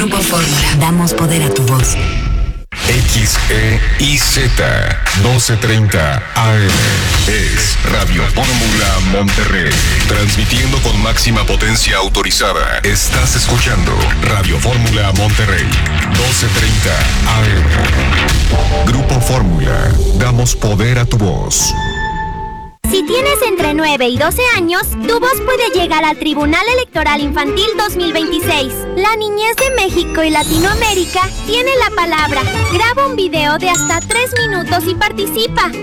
Grupo Fórmula. Damos poder a tu voz. XEIZ 1230 AM es Radio Fórmula Monterrey, transmitiendo con máxima potencia autorizada. Estás escuchando Radio Fórmula Monterrey 1230 AM. Grupo Fórmula, damos poder a tu voz. Si tienes entre 9 y 12 años, tu voz puede llegar al Tribunal Electoral Infantil 2026. La niñez de México y Latinoamérica tiene la palabra. Graba un video de hasta 3 minutos y participa.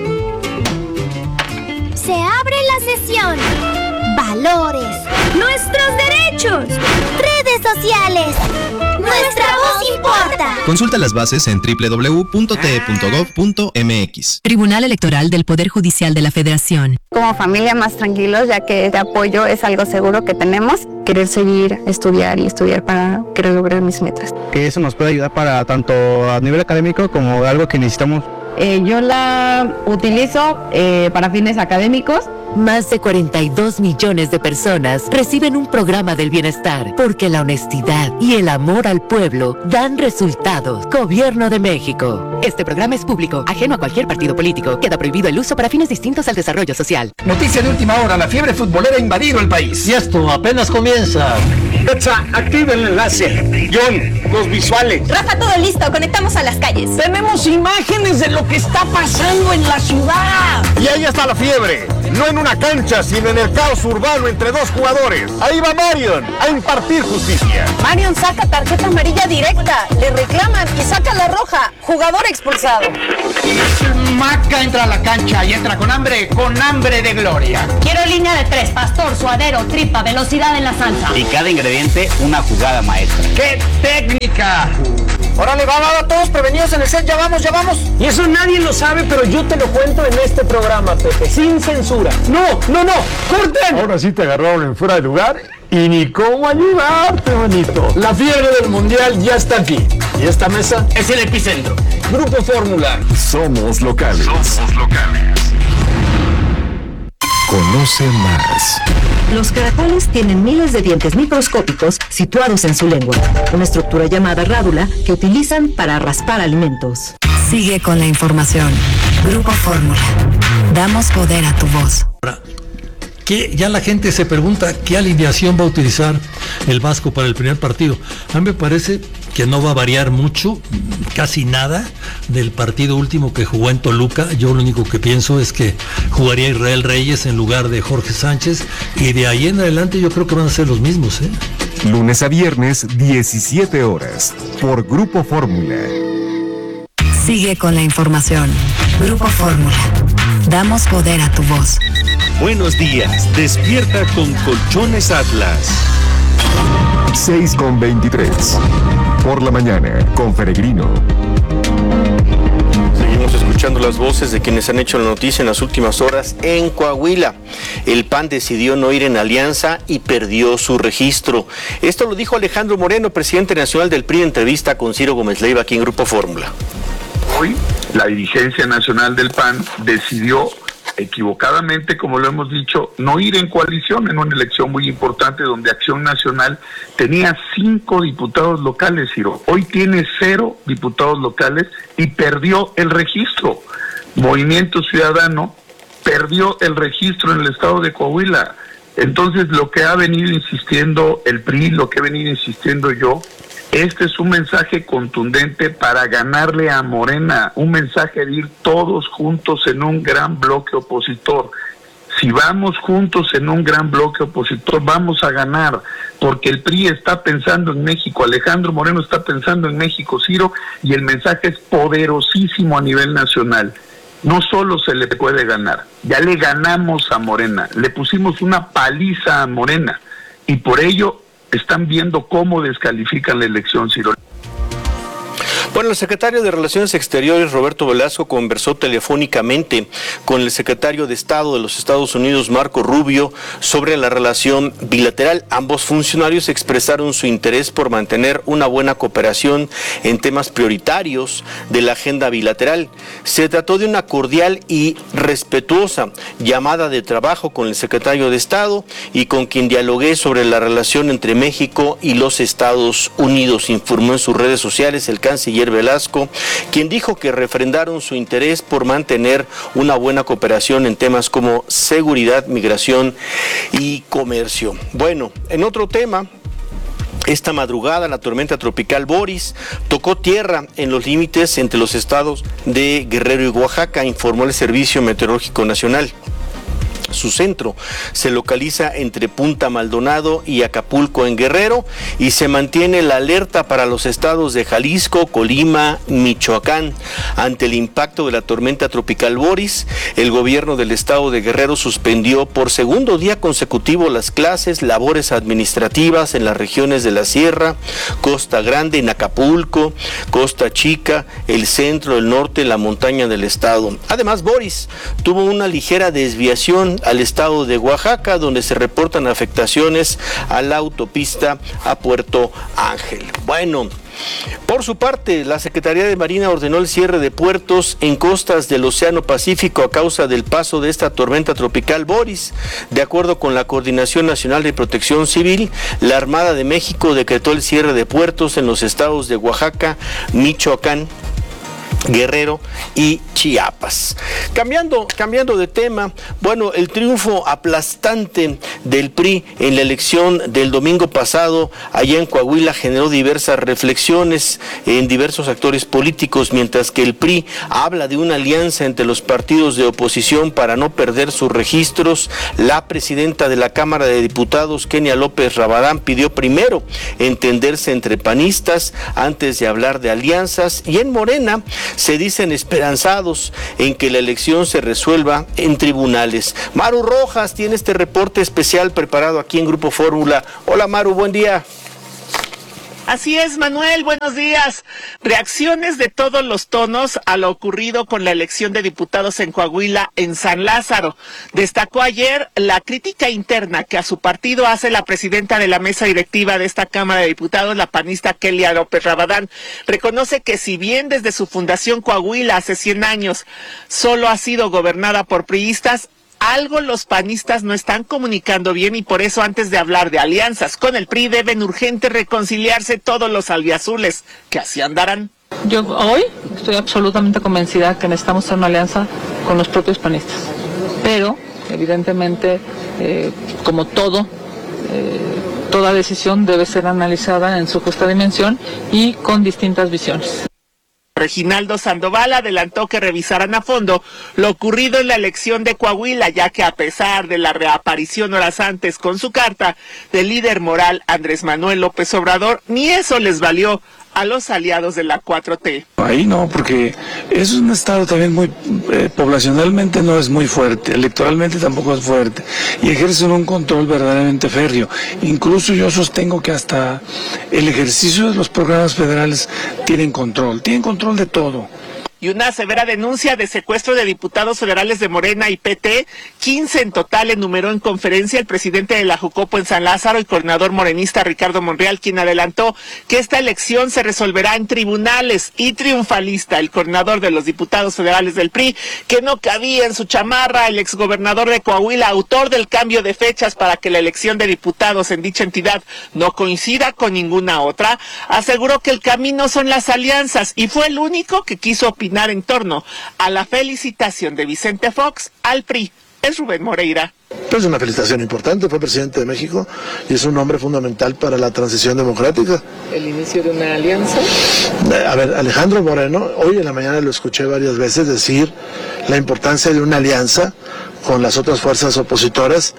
Se abre la sesión. Valores. Nuestros derechos. Redes sociales. Nuestra voz importa. Consulta las bases en www.te.gov.mx. Tribunal Electoral del Poder Judicial de la Federación. Como familia más tranquilos, ya que este apoyo es algo seguro que tenemos. Querer seguir, estudiar para querer lograr mis metas. Que eso nos puede ayudar para tanto a nivel académico como algo que necesitamos. Yo la utilizo para fines académicos. Más de 42 millones de personas reciben un programa del bienestar porque la honestidad y el amor al pueblo dan resultados. Gobierno de México. Este programa es público, ajeno a cualquier partido político. Queda prohibido el uso para fines distintos al desarrollo social. Noticia de última hora, la fiebre futbolera ha invadido el país. Y esto apenas comienza. Activa el enlace. John, los visuales. Rafa, todo listo, conectamos a las calles. Tenemos imágenes de lo que está pasando en la ciudad. Y ahí está la fiebre. No en una cancha, sino en el caos urbano entre dos jugadores. Ahí va Marion a impartir justicia. Marion saca tarjeta amarilla directa, le reclaman y saca la roja. Jugador expulsado. Maca entra a la cancha y entra con hambre de gloria. Quiero línea de 3, pastor, suadero, tripa, velocidad en la salsa. Y cada ingrediente una jugada maestra. ¡Qué técnica! Órale, va, todos prevenidos en el set, ya vamos. Y eso nadie lo sabe, pero yo te lo cuento en este programa, Pepe, sin censura. No, ¡corten! Ahora sí te agarraron en fuera de lugar y ni cómo ayudarte, manito. La fiebre del mundial ya está aquí. Y esta mesa es el epicentro. Grupo Fórmula. Somos locales. Conoce más. Los caracoles tienen miles de dientes microscópicos situados en su lengua, una estructura llamada rádula que utilizan para raspar alimentos. Sigue con la información. Grupo Fórmula. Damos poder a tu voz. Que ya la gente se pregunta qué alineación va a utilizar el Vasco para el primer partido. A mí me parece que no va a variar mucho, casi nada, del partido último que jugó en Toluca. Yo lo único que pienso es que jugaría Israel Reyes en lugar de Jorge Sánchez, y de ahí en adelante yo creo que van a ser los mismos, ¿eh? Lunes a viernes, 17 horas, por Grupo Fórmula. Sigue con la información. Grupo Fórmula. Damos poder a tu voz. Buenos días, despierta con Colchones Atlas. 6:23. Por la mañana, con Peregrino. Seguimos escuchando las voces de quienes han hecho la noticia en las últimas horas en Coahuila. El PAN decidió no ir en alianza y perdió su registro. Esto lo dijo Alejandro Moreno, presidente nacional del PRI, en entrevista con Ciro Gómez Leiva aquí en Grupo Fórmula. Hoy, la dirigencia nacional del PAN decidió equivocadamente, como lo hemos dicho, no ir en coalición en una elección muy importante donde Acción Nacional tenía 5 diputados locales, Ciro. Hoy tiene 0 diputados locales y perdió el registro. Movimiento Ciudadano perdió el registro en el estado de Coahuila. Entonces, lo que ha venido insistiendo el PRI, lo que he venido insistiendo yo, este es un mensaje contundente para ganarle a Morena, un mensaje de ir todos juntos en un gran bloque opositor. Si vamos juntos en un gran bloque opositor, vamos a ganar, porque el PRI está pensando en México, Alejandro Moreno está pensando en México, Ciro, y el mensaje es poderosísimo a nivel nacional. No solo se le puede ganar, ya le ganamos a Morena, le pusimos una paliza a Morena, y por ello están viendo cómo descalifican la elección, Ciro. Bueno, el secretario de Relaciones Exteriores, Roberto Velasco, conversó telefónicamente con el secretario de Estado de los Estados Unidos, Marco Rubio, sobre la relación bilateral. Ambos funcionarios expresaron su interés por mantener una buena cooperación en temas prioritarios de la agenda bilateral. Se trató de una cordial y respetuosa llamada de trabajo con el secretario de Estado y con quien dialogué sobre la relación entre México y los Estados Unidos, informó en sus redes sociales el canciller Velasco, quien dijo que refrendaron su interés por mantener una buena cooperación en temas como seguridad, migración y comercio. Bueno, en otro tema, esta madrugada la tormenta tropical Boris tocó tierra en los límites entre los estados de Guerrero y Oaxaca, informó el Servicio Meteorológico Nacional. Su centro se localiza entre Punta Maldonado y Acapulco en Guerrero y se mantiene la alerta para los estados de Jalisco, Colima, Michoacán. Ante el impacto de la tormenta tropical Boris, el gobierno del estado de Guerrero suspendió por segundo día consecutivo las clases, labores administrativas en las regiones de la Sierra, Costa Grande, en Acapulco, Costa Chica, el centro, el norte, la montaña del estado. Además, Boris tuvo una ligera desviación al estado de Oaxaca, donde se reportan afectaciones a la autopista a Puerto Ángel. Bueno, por su parte, la Secretaría de Marina ordenó el cierre de puertos en costas del Océano Pacífico a causa del paso de esta tormenta tropical Boris. De acuerdo con la Coordinación Nacional de Protección Civil, la Armada de México decretó el cierre de puertos en los estados de Oaxaca, Michoacán, Guerrero y Chiapas. Cambiando de tema, bueno, el triunfo aplastante del PRI en la elección del domingo pasado allá en Coahuila generó diversas reflexiones en diversos actores políticos, mientras que el PRI habla de una alianza entre los partidos de oposición para no perder sus registros. La presidenta de la Cámara de Diputados, Kenia López Rabadán, pidió primero entenderse entre panistas antes de hablar de alianzas, y en Morena se dicen esperanzados en que la elección se resuelva en tribunales. Maru Rojas tiene este reporte especial preparado aquí en Grupo Fórmula. Hola Maru, buen día. Así es, Manuel, buenos días. Reacciones de todos los tonos a lo ocurrido con la elección de diputados en Coahuila, en San Lázaro. Destacó ayer la crítica interna que a su partido hace la presidenta de la mesa directiva de esta Cámara de Diputados, la panista Kenia López Rabadán. Reconoce que si bien desde su fundación Coahuila hace 100 años solo ha sido gobernada por priistas, algo los panistas no están comunicando bien, y por eso antes de hablar de alianzas con el PRI deben urgente reconciliarse todos los albiazules, que así andarán. Yo hoy estoy absolutamente convencida que necesitamos hacer una alianza con los propios panistas, pero evidentemente como todo, toda decisión debe ser analizada en su justa dimensión y con distintas visiones. Reginaldo Sandoval adelantó que revisarán a fondo lo ocurrido en la elección de Coahuila, ya que a pesar de la reaparición horas antes con su carta del líder moral Andrés Manuel López Obrador, ni eso les valió a los aliados de la 4T. Ahí no, porque es un estado también muy poblacionalmente no es muy fuerte, electoralmente tampoco es fuerte, y ejercen un control verdaderamente férreo. Incluso yo sostengo que hasta el ejercicio de los programas federales tienen control de todo. Y una severa denuncia de secuestro de diputados federales de Morena y PT, 15 en total, enumeró en conferencia el presidente de la Jucopo en San Lázaro y coordinador morenista Ricardo Monreal, quien adelantó que esta elección se resolverá en tribunales, y triunfalista el coordinador de los diputados federales del PRI, que no cabía en su chamarra, el exgobernador de Coahuila, autor del cambio de fechas para que la elección de diputados en dicha entidad no coincida con ninguna otra, aseguró que el camino son las alianzas, y fue el único que quiso opinar en torno a la felicitación de Vicente Fox al PRI. Es Rubén Moreira. Es una felicitación importante, fue presidente de México y es un hombre fundamental para la transición democrática. ¿El inicio de una alianza? A ver, Alejandro Moreno, hoy en la mañana lo escuché varias veces decir la importancia de una alianza con las otras fuerzas opositoras,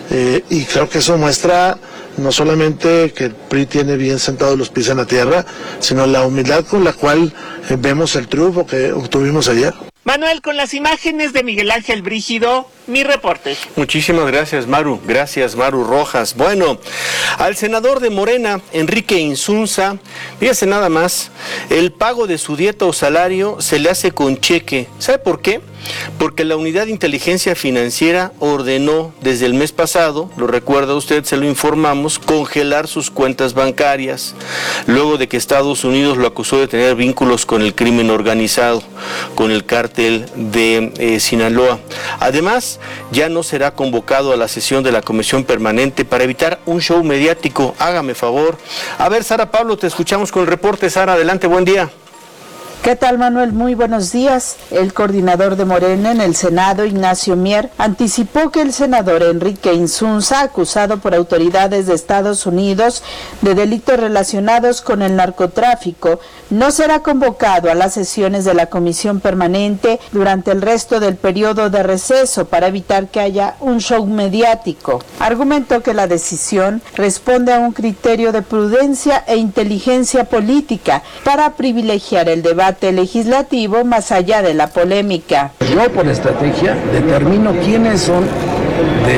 y creo que eso muestra no solamente que el PRI tiene bien sentados los pies en la tierra, sino la humildad con la cual vemos el triunfo que obtuvimos ayer. Manuel, con las imágenes de Miguel Ángel Brígido, mi reporte. Muchísimas gracias, Maru. Gracias, Maru Rojas. Bueno, al senador de Morena, Enrique Insunza, fíjese nada más, el pago de su dieta o salario se le hace con cheque. ¿Sabe por qué? Porque la Unidad de Inteligencia Financiera ordenó desde el mes pasado, lo recuerda usted, se lo informamos, congelar sus cuentas bancarias, luego de que Estados Unidos lo acusó de tener vínculos con el crimen organizado, con el cártel de Sinaloa. Además, ya no será convocado a la sesión de la Comisión Permanente para evitar un show mediático. Hágame favor. A ver, Sara Pablo, te escuchamos con el reporte. Sara, adelante, buen día. ¿Qué tal, Manuel? Muy buenos días. El coordinador de Morena en el Senado, Ignacio Mier, anticipó que el senador Enrique Insunza, acusado por autoridades de Estados Unidos de delitos relacionados con el narcotráfico, no será convocado a las sesiones de la Comisión Permanente durante el resto del periodo de receso para evitar que haya un show mediático. Argumentó que la decisión responde a un criterio de prudencia e inteligencia política para privilegiar el debate legislativo más allá de la polémica. Yo, por estrategia, determino quiénes son de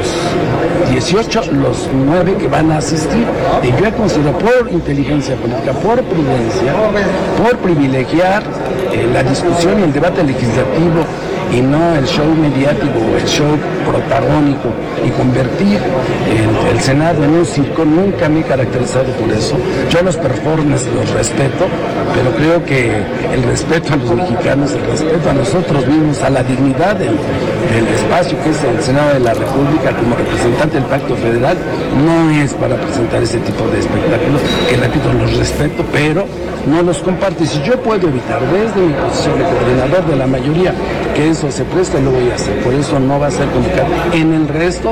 los 18, los 9 que van a asistir. Y yo he considerado, por inteligencia política, por prudencia, por privilegiar la discusión y el debate legislativo y no el show mediático o el show protagónico, y convertir el Senado en un circo. Nunca me he caracterizado por eso. Yo los performances los respeto, pero creo que el respeto a los mexicanos, el respeto a nosotros mismos, a la dignidad del espacio que es el Senado de la República como representante del Pacto Federal, no es para presentar ese tipo de espectáculos, que repito, los respeto, pero no los comparto. Y si yo puedo evitar desde mi posición de coordinador de la mayoría que eso se preste, lo voy a hacer. Por eso no va a ser complicado en el resto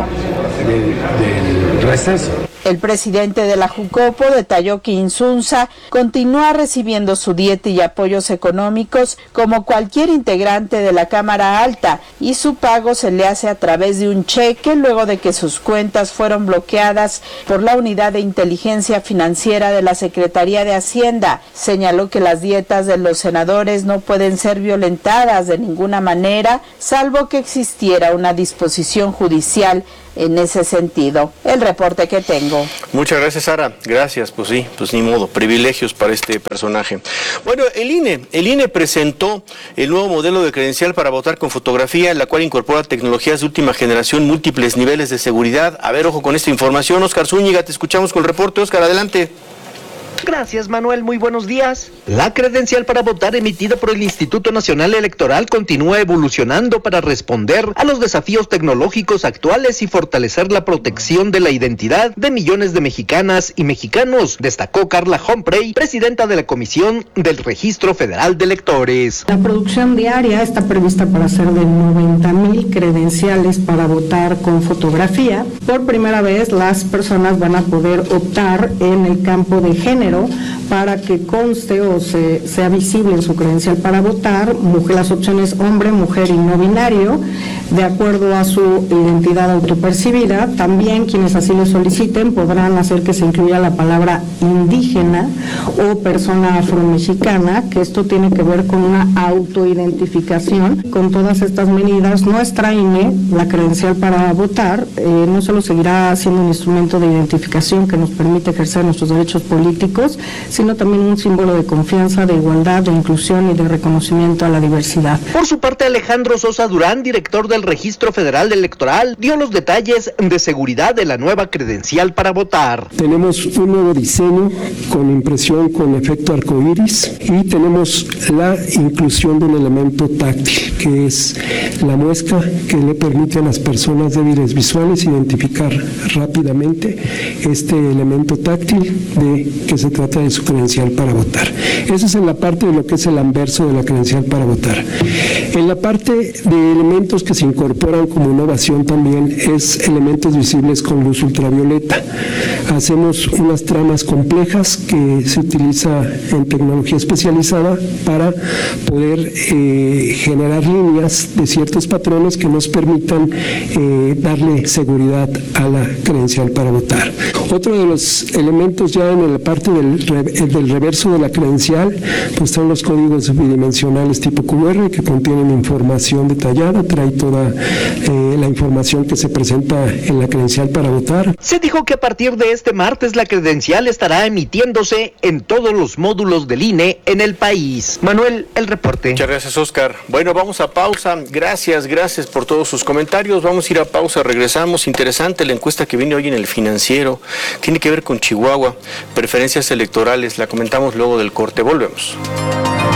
del receso. El presidente de la Jucopo detalló que Insunza continúa recibiendo su dieta y apoyos económicos como cualquier integrante de la Cámara Alta, y su pago se le hace a través de un cheque luego de que sus cuentas fueron bloqueadas por la Unidad de Inteligencia Financiera de la Secretaría de Hacienda. Señaló que las dietas de los senadores no pueden ser violentadas de ninguna manera, salvo que existiera una disposición judicial en ese sentido. El reporte que tengo. Muchas gracias, Sara. Gracias, pues sí, pues ni modo, privilegios para este personaje. Bueno, el INE presentó el nuevo modelo de credencial para votar con fotografía, en la cual incorpora tecnologías de última generación, múltiples niveles de seguridad. A ver, ojo con esta información. Óscar Zúñiga, te escuchamos con el reporte. Óscar, adelante. Gracias, Manuel. Muy buenos días. La credencial para votar emitida por el Instituto Nacional Electoral continúa evolucionando para responder a los desafíos tecnológicos actuales y fortalecer la protección de la identidad de millones de mexicanas y mexicanos, destacó Carla Humphrey, presidenta de la Comisión del Registro Federal de Electores. La producción diaria está prevista para ser de 90,000 credenciales para votar con fotografía. Por primera vez, las personas van a poder optar en el campo de género para que conste o sea visible en su credencial para votar las opciones hombre, mujer y no binario, de acuerdo a su identidad autopercibida. También quienes así lo soliciten podrán hacer que se incluya la palabra indígena o persona afromexicana, que esto tiene que ver con una autoidentificación. Con todas estas medidas, nuestra INE, la credencial para votar, no solo seguirá siendo un instrumento de identificación que nos permite ejercer nuestros derechos políticos, sino también un símbolo de confianza, de igualdad, de inclusión y de reconocimiento a la diversidad. Por su parte, Alejandro Sosa Durán, director del Registro Federal Electoral, dio los detalles de seguridad de la nueva credencial para votar. Tenemos un nuevo diseño con impresión con efecto arcoíris y tenemos la inclusión de un elemento táctil, que es la muesca que le permite a las personas débiles visuales identificar rápidamente este elemento táctil de que se trata de su credencial para votar. Eso es en la parte de lo que es el anverso de la credencial para votar. En la parte de elementos que se incorporan como innovación también es elementos visibles con luz ultravioleta. Hacemos unas tramas complejas que se utiliza en tecnología especializada para poder generar líneas de ciertos patrones que nos permitan darle seguridad a la credencial para votar. Otro de los elementos ya en la parte del reverso de la credencial, pues son los códigos bidimensionales tipo QR que contienen información detallada, trae toda la información que se presenta en la credencial para votar. Se dijo que a partir de este martes la credencial estará emitiéndose en todos los módulos del INE en el país. Manuel, el reporte. Muchas gracias, Oscar. Bueno, vamos a pausa. Gracias por todos sus comentarios. Vamos a ir a pausa, regresamos. Interesante la encuesta que viene hoy en El Financiero. Tiene que ver con Chihuahua, preferencias electorales. La comentamos luego del corte. Volvemos.